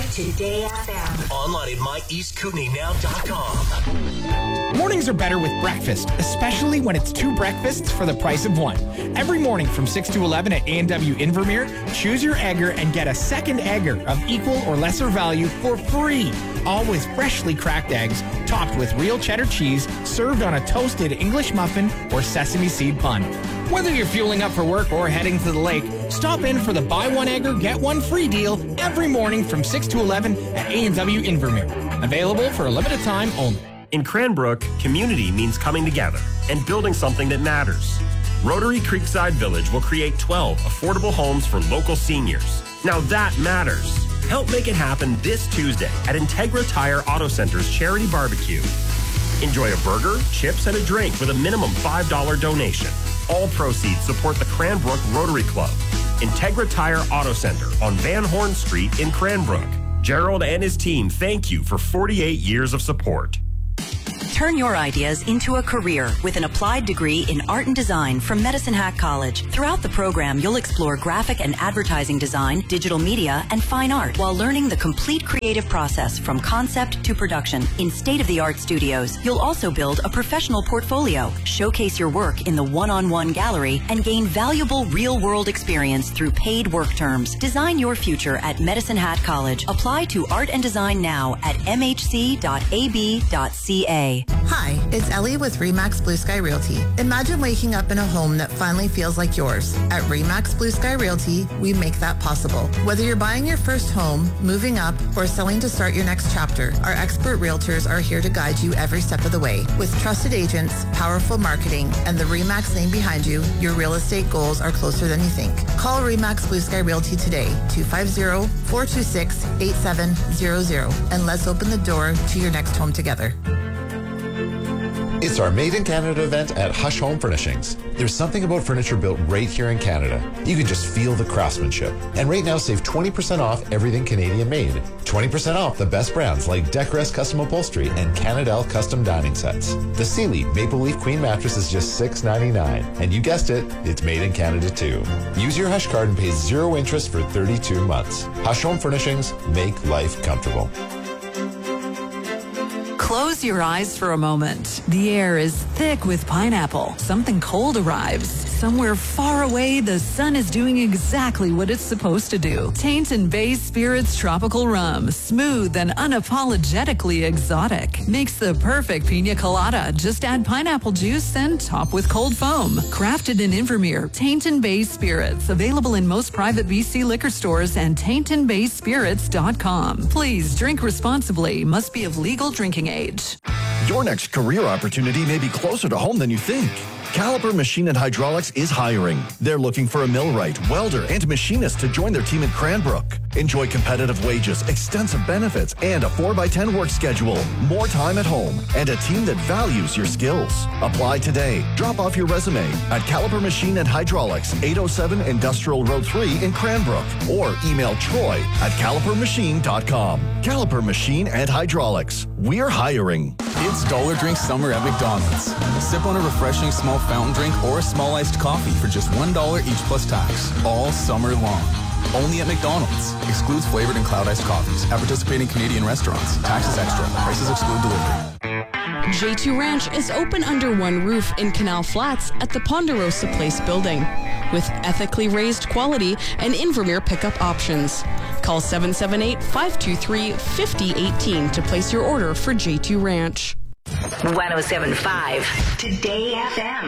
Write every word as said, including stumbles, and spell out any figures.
Today F M. Online at my east kootenay now dot com. Mornings are better with breakfast, especially when it's two breakfasts for the price of one. Every morning from six to eleven at A and W Invermere, choose your egger and get a second egger of equal or lesser value for free. All with freshly cracked eggs, topped with real cheddar cheese, served on a toasted English muffin or sesame seed bun. Whether you're fueling up for work or heading to the lake, stop in for the buy one egger, get one free deal every morning from six to eleven at A and W Invermere. Available for a limited time only. In Cranbrook, community means coming together and building something that matters. Rotary Creekside Village will create twelve affordable homes for local seniors. Now that matters. Help make it happen this Tuesday at Integra Tire Auto Center's Charity Barbecue. Enjoy a burger, chips, and a drink with a minimum five dollars donation. All proceeds support the Cranbrook Rotary Club. Integra Tire Auto Center on Van Horn Street in Cranbrook. Gerald and his team thank you for forty-eight years of support. Turn your ideas into a career with an applied degree in art and design from Medicine Hat College. Throughout the program, you'll explore graphic and advertising design, digital media, and fine art while learning the complete creative process from concept to production in state-of-the-art studios. You'll also build a professional portfolio, showcase your work in the one-on-one gallery, and gain valuable real-world experience through paid work terms. Design your future at Medicine Hat College. Apply to art and design now at m h c dot a b dot c a. Hi, it's Ellie with Remax Blue Sky Realty. Imagine waking up in a home that finally feels like yours. At Remax Blue Sky Realty, we make that possible. Whether you're buying your first home, moving up, or selling to start your next chapter, our expert realtors are here to guide you every step of the way. With trusted agents, powerful marketing, and the Remax name behind you, your real estate goals are closer than you think. Call Remax Blue Sky Realty today, two five zero, four two six, eight seven zero zero, and let's open the door to your next home together. It's our Made in Canada event at Hush Home Furnishings. There's something about furniture built right here in Canada. You can just feel the craftsmanship. And right now, save twenty percent off everything Canadian made. twenty percent off the best brands like Decrest Custom Upholstery and Canadel Custom Dining Sets. The Sealy Maple Leaf Queen Mattress is just six ninety-nine. And you guessed it, it's made in Canada too. Use your Hush card and pay zero interest for thirty-two months. Hush Home Furnishings, make life comfortable. Close your eyes for a moment. The air is thick with pineapple. Something cold arrives. Somewhere far away, the sun is doing exactly what it's supposed to do. Tainton Bay Spirits Tropical Rum. Smooth and unapologetically exotic. Makes the perfect pina colada. Just add pineapple juice and top with cold foam. Crafted in Invermere, Tainton Bay Spirits. Available in most private B C liquor stores and tainton bay spirits dot com. Please drink responsibly. Must be of legal drinking age. Your next career opportunity may be closer to home than you think. Caliper Machine and Hydraulics is hiring. They're looking for a millwright, welder, and machinist to join their team in Cranbrook. Enjoy competitive wages, extensive benefits, and a four by ten work schedule, more time at home, and a team that values your skills. Apply today. Drop off your resume at Caliper Machine and Hydraulics, eight oh seven Industrial Road three in Cranbrook, or email Troy at caliper machine dot com. Caliper Machine and Hydraulics. We're hiring. It's Dollar Drink Summer at McDonald's. Sip on a refreshing small fountain drink or a small iced coffee for just one dollar each plus tax, all summer long. Only at McDonald's. Excludes flavored and cloud iced coffees. At participating Canadian restaurants. Taxes extra. Prices exclude delivery. J two Ranch is open under one roof in Canal Flats at the Ponderosa Place building, with ethically raised quality and Invermere pickup options. Call seven seven eight, five two three, five oh one eight to place your order for J two Ranch. one oh seven point five Today F M.